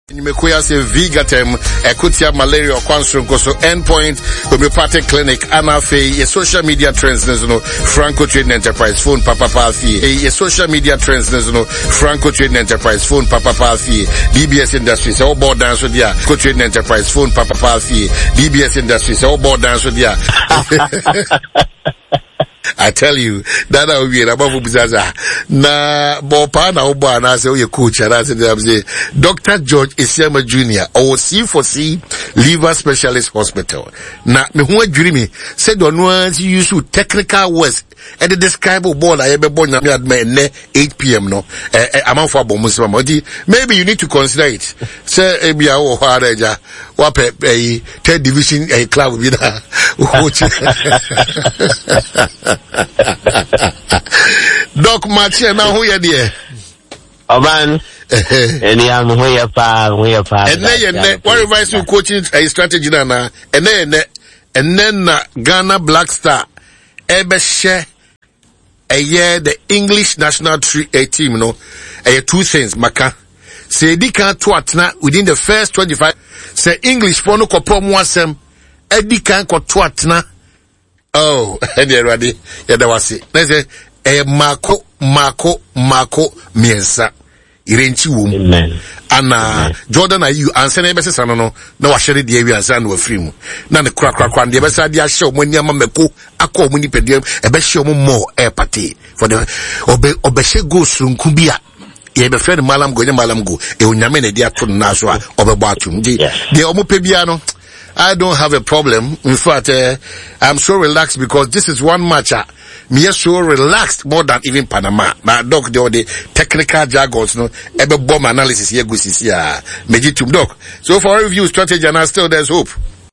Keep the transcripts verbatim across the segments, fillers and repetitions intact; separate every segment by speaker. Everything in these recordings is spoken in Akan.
Speaker 1: Nimekuya se Vigatem, Ekutia malaria or Kwansronkoso endpoint homeopathic clinic, Anafe, a social media trends, no Franco Trading Enterprise phone, Papa Palfi, a social media trends, no Franco Trading Enterprise phone, Papa Palfi, D B S Industries, all board dance with ya, Franco Trading Enterprise phone, Papa Palfi, D B S Industries, all board dance with ya. I tell you, that will be above Bizaza. Na Bopa na Oba na say your coach and I say Doctor George Isiama Junior or C four C Liver Specialist Hospital. Na me who dreamy said on once you use technical words and the describe board I ever born at eight p m no amount for Bomusama. Maybe you need to consider it. Say Ebia or Haraja what a third division a club with her. Doc Mathieu, now who you there?
Speaker 2: Oh man, any am who you pa, who you pa.
Speaker 1: And then, what advice you coaching a strategy na? And then, and then Ghana Black Star, ebe share a year the English national team, no, a two things maka. Say di kan to atna within the first twenty-five. Say English for no kopom wasem, edi kan ko to atna. Oh, and you're ready. Yeah, that was it. Let's say, eh, Marco, Marco, Marco, Miensa. Irenchi womb.
Speaker 2: Amen.
Speaker 1: And, uh, Jordan, are you answer the best son? No, no, I share the area and son with free. None the crack, crack, crack, the best idea show when your mamma go, a call mini pedium, a best show more air party for the obe, obeshe go soon kumbia. Ye be friend malam go, malam go, e unyamene dia to naswa, obe batum. The omo pebiano. I don't have a problem. In fact, uh, I'm so relaxed because this is one match. Uh, me is so relaxed more than even Panama. Now, doc, the, the technical jargons, no, every bomb analysis here goes here. Mejitum doc. So for review strategy, and still there's hope.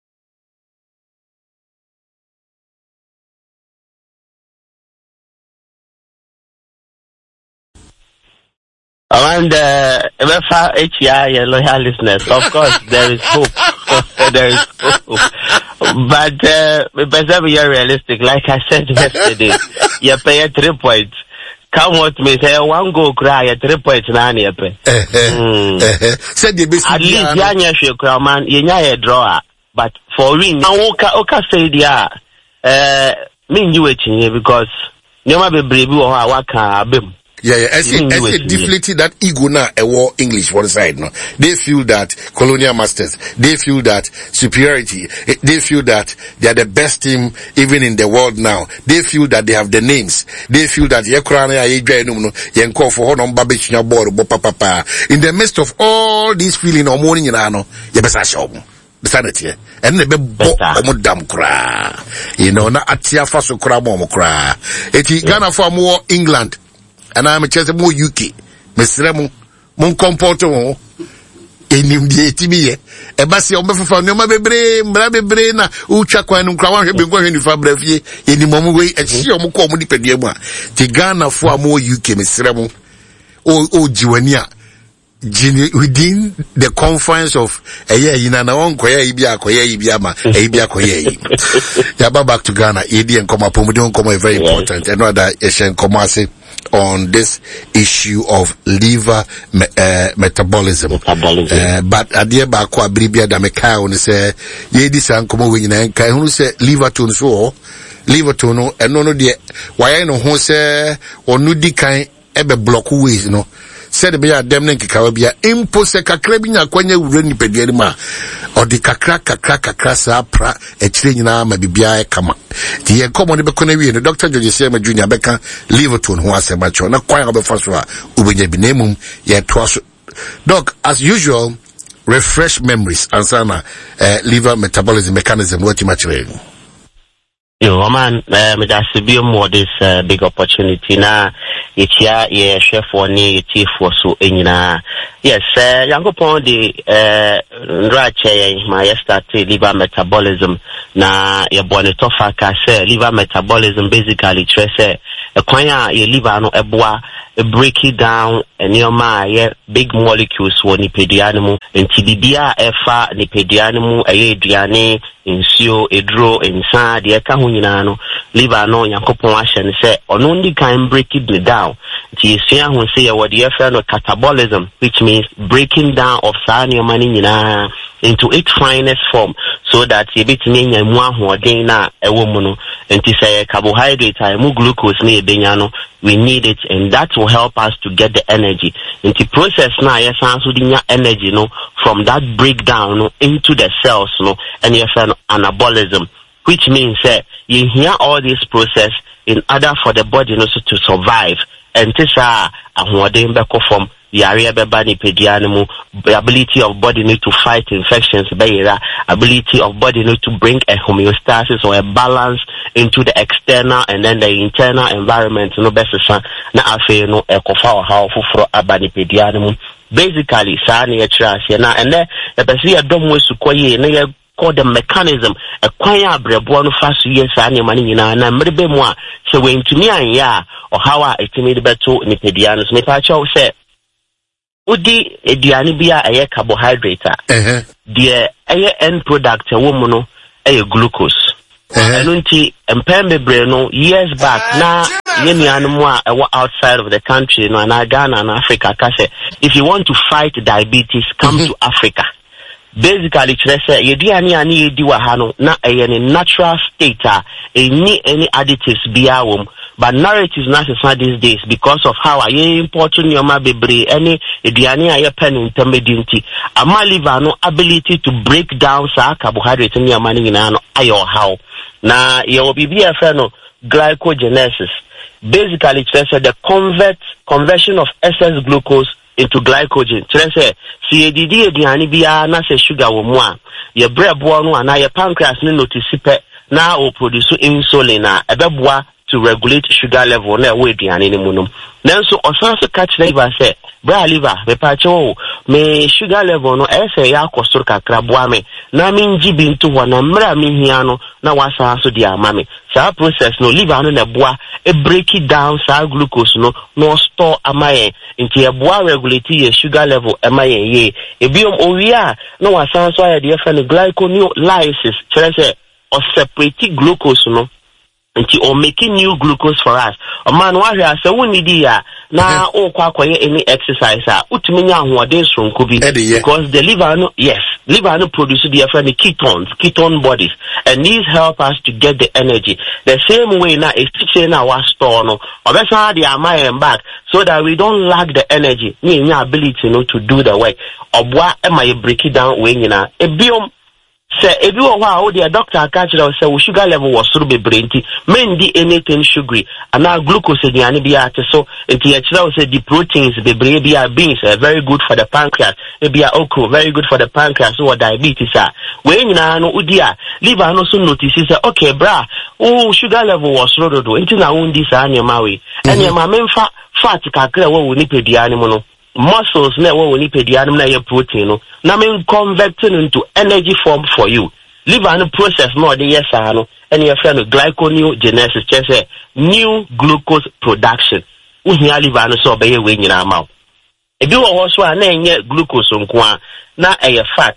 Speaker 2: Around the H I loyal listeners, of course, there is hope. There is hope. But, uh, better be realistic. Like I said yesterday, you pay a three points. Come with me, say one go cry a three points na you pay.
Speaker 1: Said the best.
Speaker 2: At least Yanya Shukra man, you a drawer. But for win, Oka Oka say dia, uh, mean you waiting because you might be brave or waka bim.
Speaker 1: Yeah, yeah. I see, I see deflated that ego now, a war English one side, no. They feel that colonial masters, they feel that superiority, they feel that they are the best team even in the world now. They feel that they have the names. They feel that in the midst of all this feeling or morning, you know, you best show. The sanity, and the be dam cry. You know, na atia faso cry mo cry. Eti Ghana for more England. And I'm a chance more U K. Mister Mon comporto enim die timi ye. E ba se obefa no ma bebre, mra bebre na ucha kwa no krawan hwe benko hwe ni fa brafie enim omo we e hye omo ko omo di pedie mu a. Ti Ghana fo amo U K Mister Mon. O o jiwani a within the confines of a year in an own koya ibia koya ibiama ibia koya. Yaba back to Ghana, Edi and Koma Pomodon Koma very important. And other Asian Komase on this issue of liver me, uh, metabolism. metabolism. Uh, but adia ba kwa bribia da meka on say Yedi san Koma wina and kai who say liver tone so liver tone and no no de why no who say or nudi kind ebe block ways no. Said be a demnen kikawabia impose kakra bi nya kwanya wura ni pediari ma odi kakra kakra kakra sa pra e kire nyina ma bibia e kama ti ye komo ne be kona wi no Doctor George Isiama Junior beka Liverpool ho asema cho na kwan obefa so a ubenya bi nemum ye to so. Doc, as usual, refresh memories ansana uh, liver metabolism mechanism what you material.
Speaker 2: Yo, man, uh, me da se bi more this uh, big opportunity na yetia ye chef woni yeti for so enyina. Yes, uh, yango pon the uh nrache ma ye start liver metabolism na ye bone tofa ka say liver metabolism basically stress a kwanya ye liver no eboa a break it down and your ma ye big molecules wo nipedianimu enti bibia efa nipedianimu aye aduane nsio edro ensa de eka ho nyina no liver no yakopon ahye ne se ono ndi kan break it down enti esua ho se ye wo de efa no catabolism, which means breaking down of sanio mani nyina into its finest form, so that ye betimi nya mu ahoden na ewo mu no enti say carbohydrate ay mu glucose na ebenya no we need it, and that will help us to get the energy into process na yes so the energy no from that breakdown no into the cells no and yes an anabolism, which means that uh, you hear all this process in order for the body no so to survive, and this uh ahoden be from the area bebani pedianimu, the ability of body need to fight infections, the ability of body need to bring a homeostasis or a balance into the external and then the internal environment. No best na afe no ekofa how for abani pedianimu. Basically, sani etrash na and then the besi adom we sukoye na called the mechanism a kwanya abrebo no fa so yes ani mani nyina na mrebe mu a se we ntumi anya or how a etimi de beto ni pedianus me pa chaw se udi eduane bia aye carbohydrate eh the aye end product e wo mu no aye glucose eno nti empembe bre no years back na yenu mu a e outside of the country no na Ghana and Africa ka say if you want to fight diabetes come mm-hmm. to Africa. Basically say yediani ani yedi wa hano na aye natural state a any any additives bia wom. But narratives necessary these days because of how I import your bebre any ediani aye pen intermediate. Ama liver no ability to break down sa carbohydrate in your money in an ayo how. Na your B B F no glycogenesis. Basically it says the convert conversion of excess glucose into glycogen. It says si edidi ediani bia na se sugar wo mu a ye bre bo no ana ye pancreas no notice pe na o produce insulin na ebeboa to regulate sugar level na we duane ni munum nanso osanso catch liver say bra liver me pa cho me sugar level no e say ya akosoro kakra boa me na me nji bi nto ho na mra me hia no na wasa so dia ama me sa process no liver no na boa e break it down sa glucose no no store amaye nti e boa regulate your sugar level amaye ye e biom owia na wasa so ya de fa no glycolysis chere say or separate glucose no nti or making new glucose for us. A man wa hwe ase woni di ya na o kwa kwaye any exercise a utumi nya ahoden sonko bi because the liver no yes liver no produce the different ketones ketone bodies and these help us to get the energy the same way na is teaching our store no obesa the am back so that we don't lack the energy ni nya ability no to do the work obwa e ma break it down we nyina e biom say if you are the doctor catch us say sugar level was so be brainty men di anything sugary and now glucose in the be at so it say the proteins be be beans uh, very good for the pancreas it be okra very good for the pancreas or diabetes ah when you know udia liver no so notice say okay bra oh sugar level was low do into na won this anyama we and your mama fat kakra wo we ni pediani mo no muscles na wo ni pedianum na your protein no na men converting into energy form for you liver no process no the yes no and your friend glyconeogenesis just say new glucose production we hear liver no so be we nyina ma e bi wo so na enye glucose nko a na e fat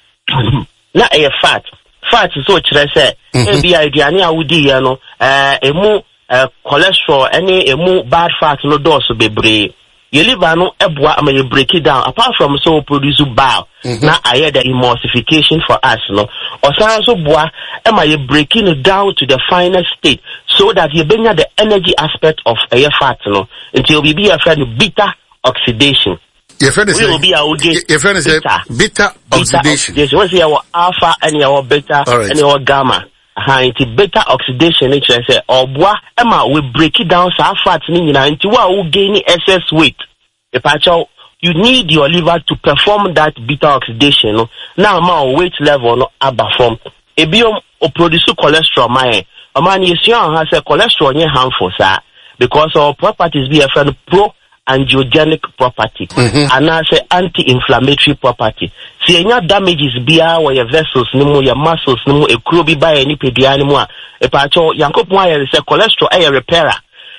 Speaker 2: na e fat fat so kire say e bi aduane a wodi ye no eh emu cholesterol any emu bad fat no dose bebre your liver no eboa ama you break it down apart from so produce bile mm-hmm. na aye the emulsification for us no osan so boa ama you breaking it down to the final state so that you bring the energy aspect of aye fat no until we be a friend beta oxidation
Speaker 1: your friend is will be our your friend is beta, beta oxidation
Speaker 2: what's your alpha and your beta right. and your gamma ha into beta oxidation it say obwa ema we break it down so fat ni nyina into wa wo gain excess weight e pa chaw you need your liver to perform that beta oxidation no now ma weight level no aba from e biom o produce cholesterol my o man yesuan ha say cholesterol nye harmful sa because our properties be a friend pro angiogenic property mm-hmm. and I say anti-inflammatory property. See any damages bia where your vessels no more your muscles no more a crow be by any pediani more a patcho yankop wire say cholesterol a repairer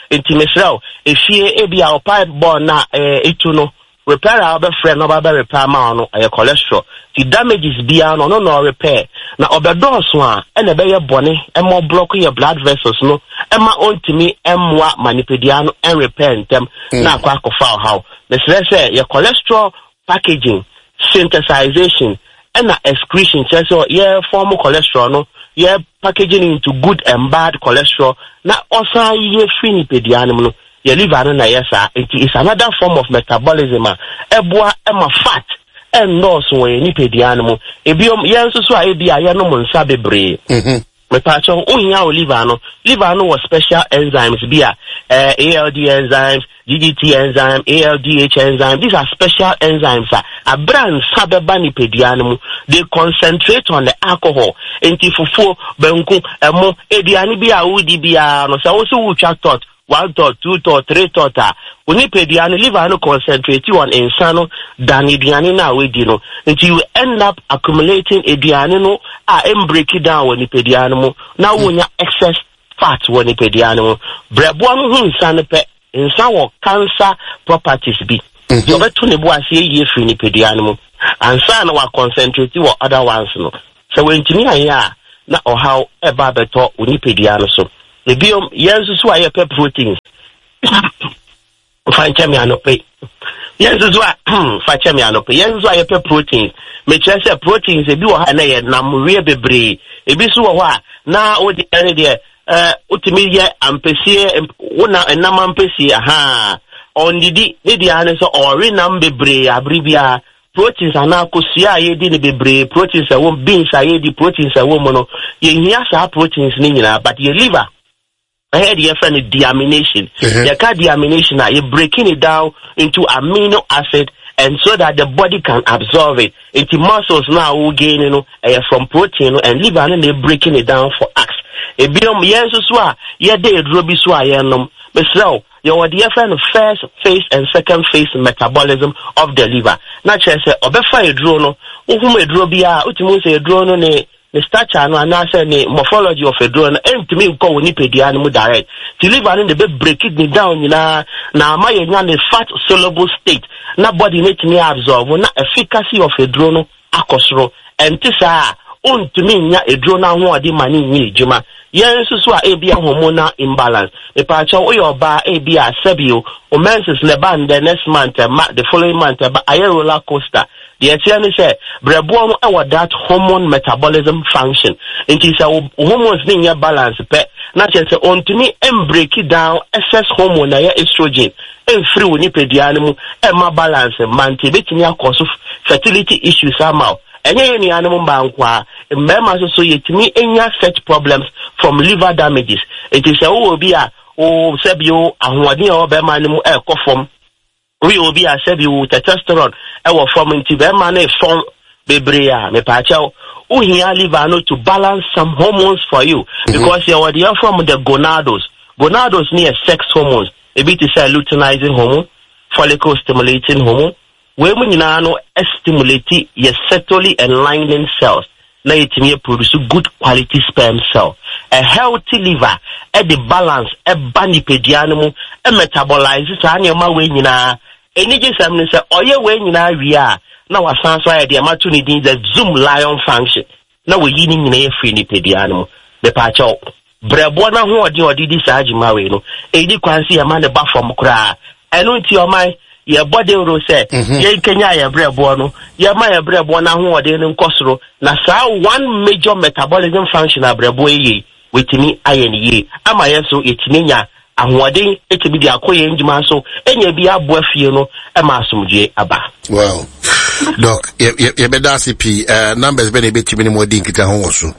Speaker 2: enti mesrɛw efie ebi a opa born na eh etu no repair our friend no ba repair ma no aye cholesterol the damages bia no no no repair na obedoso a ene be ye bone e mo block your blood vessels no e ma ontimi emwa manipedia no en repair ntem na akwa akofa how mesrɛ sɛ your cholesterol packaging synthesization and excretion so yeah form cholesterol no yeah packaging into good and bad cholesterol na osa ye free nipedia no your liver na yes it is another form of metabolism eboa ema fat and no so nipedia no ebiom yenso so a bia ye no monsa bebre mhm me pacho ohia o liver no liver no was special enzymes bia uh, A L D enzymes, G G T enzyme, A L D H enzyme. These are special enzymes. A brand sabebani pedianum. They concentrate on the alcohol. Enti fufu benku emo ediani bia udi bia no so also we chat thought one thought, two thought, three thought. Uni pediani liver no concentrate on insano than ediani na we dino. Until you end up accumulating ediani no ah em break it down when pedianum. Now when you excess fat when you pedianum. Brebuan hu insane pe insan wo cancer properties bi. So beto ne bo ase ye free ni pedianum. Ansa na wa concentrate wo other ones no. So when timi aya na o how e ba beto uni pedianum so. The biome yensu so aye pe proteins. Fancha me anope. Yensu so fancha me anope. Yensu so aye pe proteins. Me chere say proteins e bi wo ha na ye nam wie bebre. E bi so wo ha na o de ene de eh utimi ye ampesie wona enam ampesie aha. Ondidi ne di ane so ori nam bebre abribia. Proteins ana kosia ye di ne bebre proteins e wo beans aye di proteins e wo mo no. Ye hia sa proteins ni nyina but ye liver I had your friend deamination. Mm-hmm. The car deamination, you're breaking it down into amino acid, and so that the body can absorb it. Into muscles now will gain, you know, uh, from protein and liver, and they're breaking it down for us. A biome yes, swa, yeah, they drobi swa, yeah, but so your dear friend first phase and second phase metabolism of the liver. Not just say, obefa a drone, whom a drobia, utimus a drone, ne. The stature no anase ne morphology of a drone and to me go ni pedia no direct to live and the be break it down na na ma ye nya fat soluble state na body net me absorb na efficacy of a drone akosoro and tisa on to me nya a drone ho ade mani ni ejuma yen so so a e bia hormonal imbalance e pa cha o your ba e bia sabio o menses le ban the next month the following month ba aye roller coaster. The Etienne said, Brebuon our that hormone metabolism function. It is a hormones in your balance, pet. Not just on to me and break it down, excess hormone, estrogen, and free nipedianum, and my balance, man, tibetia cause of fertility issues somehow. And any animal banqua, and members associate me any such problems from liver damages. It is a O B A, O Sebio, and what near Bermanum air cough. We will be a said you testosterone. I will form into the man form bebrea, me pacho. Oh, here live to balance some hormones for you because you are the from the gonados. Gonados near sex hormones. A bit is a luteinizing hormone, follicle stimulating hormone. Women in ano stimulate your sexually enlightening cells. Now it may produce good quality sperm cell. A healthy liver, at the balance, a bunny pedianum, a metabolizes animal way in a energy examiner, or your way in a ria. Now I sound why the opportunity the zoom lion function. Now we're eating in a free pedianum. The patch up. Brebona who are the this Ajimawino. A dequancy a man above from cry. I know to your mind. Your body will say, Ye Kenya, your breadbono, your my breadbona who are in Cosro. Now, one major metabolism function of breboye with me, I and ye. Am I so it's Nina, and what day it will be the Akoya Jimaso, and ye be a boy, you know, a massum J. Abba. Well,
Speaker 1: Doc, you better see P, uh, numbers very bit many more dink at home also.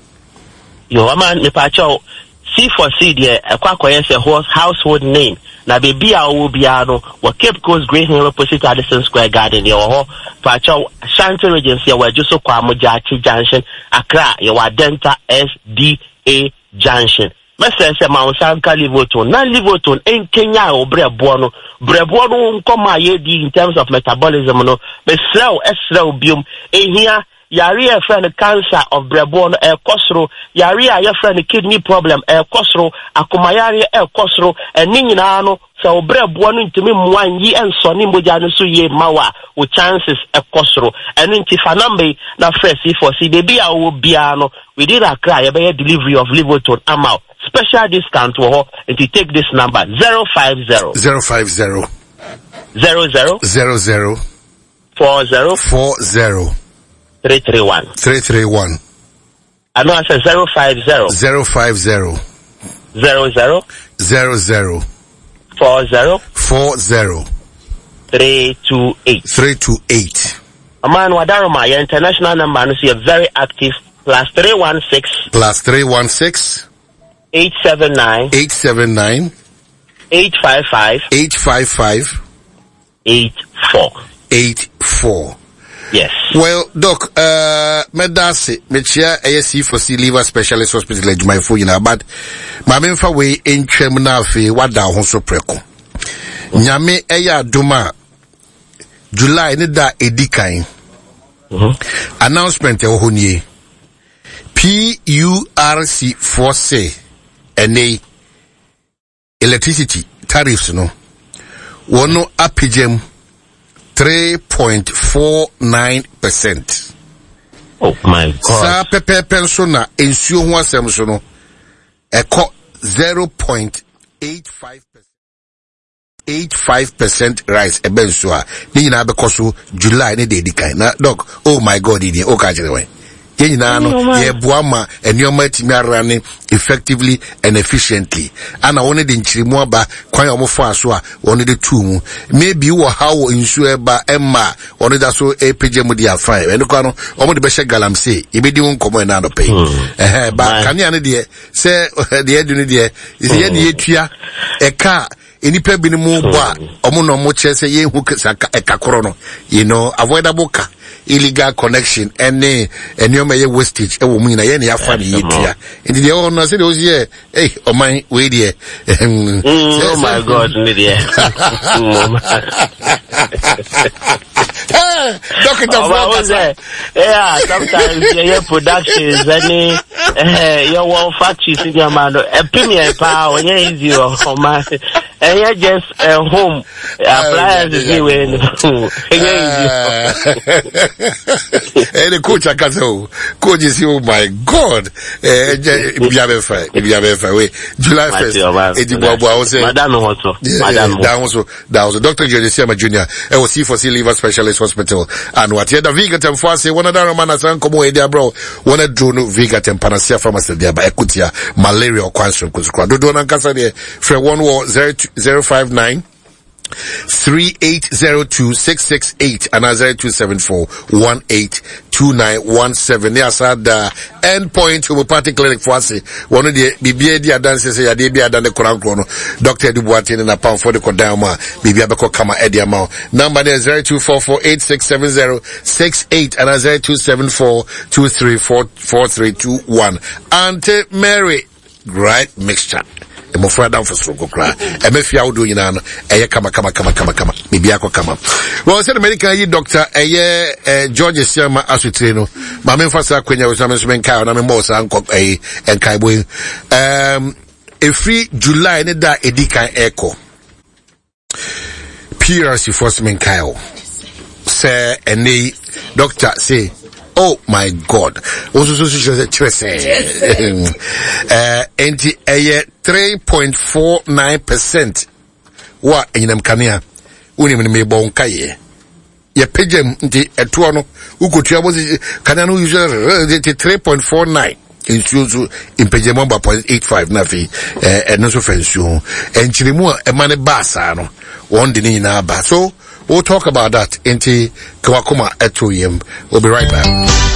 Speaker 2: Your man, the pacho, C for C, dear, a quack a horse household name. Na baby a wo bia no wo Cape Coast Green Hill opposite Addison Square Garden ye ho pacha Shanty Regency we just so kwa Mojachi Junction Accra ye wa Delta S D A Junction message say Mount Sanka Livoton na Livoton en Kenya o brebo no brebo no nkoma ye di in terms of metabolism no be slow eslow biom ehia yari a friend cancer of brebo no e kosro yari a your friend kidney problem e kosro akoma yari e kosro eni nyina no so brebo no ntimi mwan yi enso ni moja no so ye mawa o chances e kosro enu nti fanambe na fresh for see baby a wo bia no we did a cry about delivery of Livoton amount special discount wo and to take this number zero five zero
Speaker 1: zero five zero
Speaker 2: zero zero
Speaker 1: zero zero
Speaker 2: four zero
Speaker 1: four zero
Speaker 2: three three one
Speaker 1: three three one.
Speaker 2: I know I said zero five zero
Speaker 1: zero five zero
Speaker 2: zero zero
Speaker 1: zero zero
Speaker 2: four zero
Speaker 1: four zero
Speaker 2: three two eight
Speaker 1: three two eight.
Speaker 2: A man wadaroma your international number no see very active plus three one six
Speaker 1: plus three one six
Speaker 2: eight seven nine
Speaker 1: eight seven nine
Speaker 2: eight five five
Speaker 1: eight five five
Speaker 2: eight four
Speaker 1: eight four.
Speaker 2: Yes.
Speaker 1: Well, Doc, uh, medase, me chia A S C for C liver specialist hospital at my phone, you know, but my main for way in Chemna fe what da hon so preko. Nyame eya duma July ni da edikan. Mm-hmm. Announcement e ohonye. P U R C for say ene electricity tariffs no. Wono apijem three point four nine percent.
Speaker 2: Oh my God.
Speaker 1: Sa pepe penso na ensuo ho asem so no eko zero point eight five percent. eight five percent rise ebenso a ni nyina be koso July ne de dikan na dog. Oh my God, idi o ka jere wen. Yenina no ye boama enioma timi arane effectively and efficiently ana woni de nchirimu aba kwan ya omofo aso a woni de tu mu maybe wo how insu eba emma woni da so epje mu dia fine eno kwa no omo de be she galamse ibedi won komo na no pay eh ba kania ne de se de edu ne de ise ye de etua eka enipa bi ne mu bo a omo no mo che se ye hu eka koro no you know avoidable ka illegal connection any enioma ye wastage e wo mu na ye na ya fa ne yetua ndi de ono se de o ye eh o man we de
Speaker 2: oh my God ni de
Speaker 1: Doctor
Speaker 2: Frank yeah sometimes yeah productions any eh your one factories in your man e premier pa when you easy o man and you just uh, home appliances you when
Speaker 1: eh the coach akaso coach is oh my God eh biabe fa biabe fa we July first e di bobo o say
Speaker 2: madam hoto madam
Speaker 1: down so down so Doctor Josiah Junior e was C for C liver specialist hospital and what here the Vigatem for say one other man asan komo e dia bro one drone Vigatem panacea pharmacy dia ba ekutia malaria or cancer kusukwa dodo na nkasa de free one war zero five nine three eight zero two six six eight and zero two seven four one eight two nine one seven. Yes, at the end point homeopathic clinic for us. One of the B B A D dances say they be done the Quran chrono. Doctor Dubuatin and a pound for the Kodama. B B A Beko Kama Edia Mao. Number is zero two four four eight six seven zero six eight and zero two seven four two three four four three two one. Auntie Mary, right mixture. Emo frada for stroke kra e me fia wodo nyina no eye kama kama kama kama kama bibia ko kama well say the medical yi doctor eye eh, George Siama asutire no ma me fasa kwenya wo sam so men kai na me mo sa nko eh enkai boy um every July ne da edikan echo P R C first men kai say ene doctor say oh my God. Also so so say uh enti eye three point four nine percent wa enyinam kanea woni me bon kaye ye pegem nti eto no ukotua bo kanea no usually three point four nine insuzo impegem number zero point eight five na fi eh no so fensuo enchirimu e mane basa no one de ni na ba so we'll talk about that into Kawakuma at two a m. We'll be right back.